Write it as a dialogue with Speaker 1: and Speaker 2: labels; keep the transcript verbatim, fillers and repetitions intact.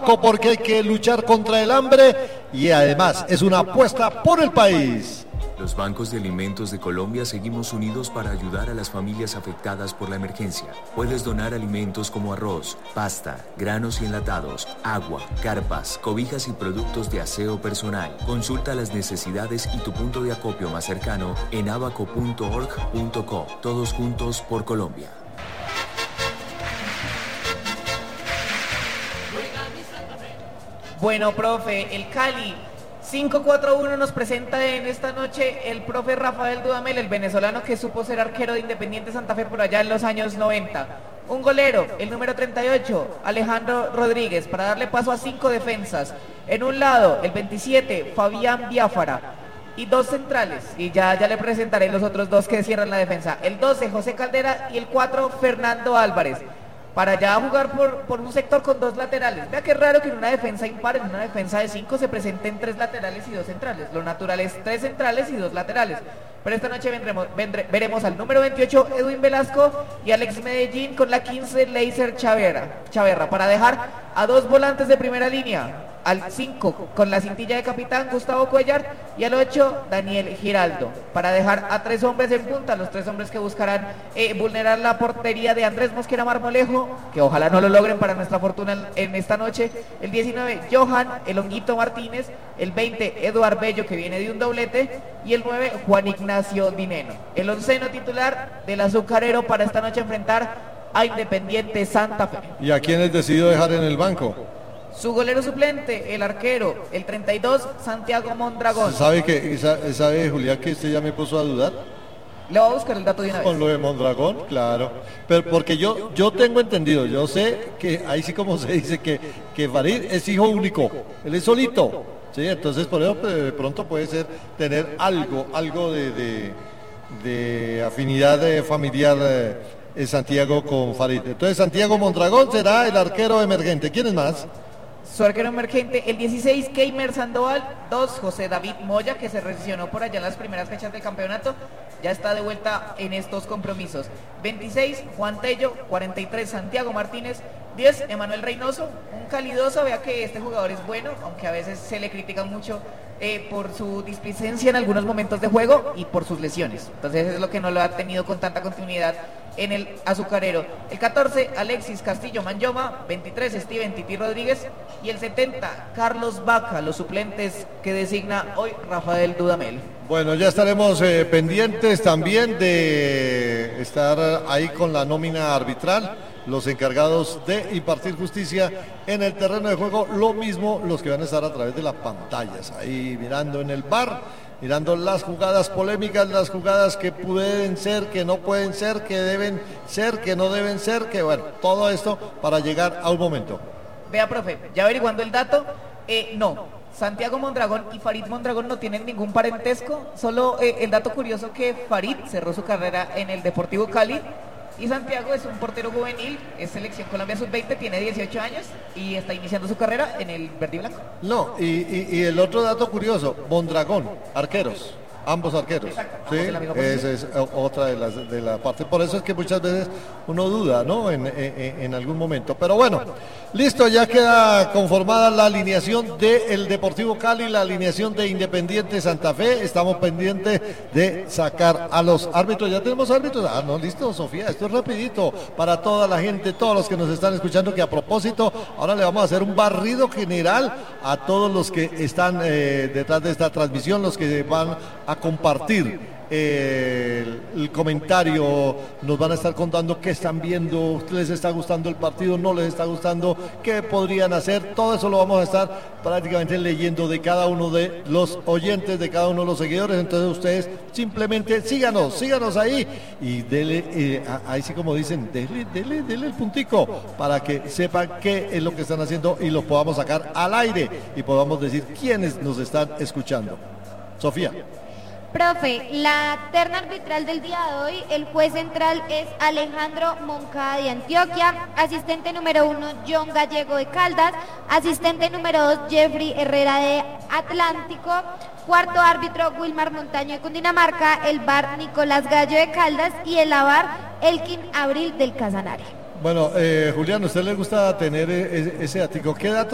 Speaker 1: porque hay que luchar contra el hambre y además es una apuesta por el país.
Speaker 2: Los bancos de alimentos de Colombia seguimos unidos para ayudar a las familias afectadas por la emergencia. Puedes donar alimentos como arroz, pasta, granos y enlatados, agua, carpas, cobijas y productos de aseo personal. Consulta las necesidades y tu punto de acopio más cercano en abaco punto org punto co. Todos juntos por Colombia.
Speaker 3: Bueno, profe, el Cali cinco cuatro uno nos presenta en esta noche el profe Rafael Dudamel, el venezolano que supo ser arquero de Independiente Santa Fe por allá en los años noventa. Un golero, el número treinta y ocho, Alejandro Rodríguez, para darle paso a cinco defensas. En un lado, el veintisiete, Fabián Biafara. Y dos centrales, y ya, ya le presentaré los otros dos que cierran la defensa. El doce, José Caldera, y el cuatro, Fernando Álvarez. Para ya jugar por, por un sector con dos laterales. Vea qué raro que en una defensa impar, en una defensa de cinco, se presenten tres laterales y dos centrales. Lo natural es tres centrales y dos laterales. Pero esta noche vendremos, vendré, veremos al número veintiocho, Edwin Velasco, y Alex Medellín con la quince, Leiser Chaverra, Chaverra, para dejar a dos volantes de primera línea. Al cinco, con la cintilla de capitán, Gustavo Cuellar, y al ocho, Daniel Giraldo, para dejar a tres hombres en punta, los tres hombres que buscarán eh, vulnerar la portería de Andrés Mosquera Marmolejo, que ojalá no lo logren para nuestra fortuna en, en esta noche. El diecinueve, Johan El Honguito Martínez. El veinte, Eduard Bello, que viene de un doblete. Y el nueve, Juan Ignacio Dineno. El onceno titular del azucarero para esta noche enfrentar a Independiente Santa Fe.
Speaker 1: ¿Y a quiénes decidió dejar en el banco?
Speaker 3: Su golero suplente, el arquero, el treinta y dos, Santiago Mondragón.
Speaker 1: ¿Sabe que sabe, sabe Julián, que usted ya me puso a dudar?
Speaker 3: Le voy a buscar el dato de una vez.
Speaker 1: Con lo de Mondragón, claro. Pero porque yo yo tengo entendido, yo sé que ahí sí como se dice que, que Farid es hijo único, él es solito. Sí, entonces por eso de pronto puede ser tener algo, algo de, de, de afinidad de familiar eh, Santiago con Farid. Entonces Santiago Mondragón será el arquero emergente. ¿Quién es más?
Speaker 3: Su arquero emergente, el dieciséis, Keimer Sandoval. Dos, José David Moya, que se lesionó por allá en las primeras fechas del campeonato, ya está de vuelta en estos compromisos. veintiséis, Juan Tello. Cuarenta y tres, Santiago Martínez. diez, Emanuel Reynoso, un calidoso. Vea que este jugador es bueno, aunque a veces se le critica mucho eh, por su displicencia en algunos momentos de juego y por sus lesiones. Entonces es lo que no lo ha tenido con tanta continuidad en el azucarero. El catorce, Alexis Castillo Manyoma. veintitrés, Steven Titi Rodríguez. Y el setenta, Carlos Vaca, los suplentes que designa hoy Rafael Dudamel.
Speaker 1: Bueno, ya estaremos eh, pendientes también de estar ahí con la nómina arbitral, los encargados de impartir justicia en el terreno de juego, lo mismo los que van a estar a través de las pantallas, ahí mirando en el V A R, mirando las jugadas polémicas, las jugadas que pueden ser, que no pueden ser, que deben ser, que no deben ser, que bueno, todo esto para llegar a un momento.
Speaker 3: Vea, profe, ya averiguando el dato, eh, no, Santiago Mondragón y Farid Mondragón no tienen ningún parentesco, solo eh, el dato curioso que Farid cerró su carrera en el Deportivo Cali y Santiago es un portero juvenil, es selección Colombia sub veinte, tiene dieciocho años y está iniciando su carrera en el verde y blanco.
Speaker 1: No, y, y, y el otro dato curioso, Mondragón, arqueros. Ambos arqueros.
Speaker 3: Exacto,
Speaker 1: sí,
Speaker 3: esa
Speaker 1: es otra de las de la parte. Por eso es que muchas veces uno duda, ¿no? En, en, en algún momento. Pero bueno, listo, ya queda conformada la alineación del Deportivo Cali, la alineación de Independiente Santa Fe. Estamos pendientes de sacar a los árbitros. ¿Ya tenemos árbitros? Ah, no, listo, Sofía, esto es rapidito para toda la gente, todos los que nos están escuchando, que a propósito, ahora le vamos a hacer un barrido general a todos los que están eh, detrás de esta transmisión, los que van a compartir eh, el, el comentario, nos van a estar contando qué están viendo, les está gustando el partido, no les está gustando, qué podrían hacer, todo eso lo vamos a estar prácticamente leyendo de cada uno de los oyentes, de cada uno de los seguidores. Entonces ustedes simplemente síganos, síganos ahí y dele, eh, ahí sí como dicen, dele, dele, dele el puntico para que sepan qué es lo que están haciendo y los podamos sacar al aire y podamos decir quiénes nos están escuchando. Sofía.
Speaker 4: Profe, la terna arbitral del día de hoy, el juez central es Alejandro Moncada de Antioquia, asistente número uno John Gallego de Caldas, asistente número dos Jeffrey Herrera de Atlántico, cuarto árbitro Wilmar Montaño de Cundinamarca, el V A R Nicolás Gallo de Caldas y el A V A R Elkin Abril del Casanare.
Speaker 1: Bueno, eh, Julián, ¿a usted le gusta tener ese, ese ático? ¿Qué datos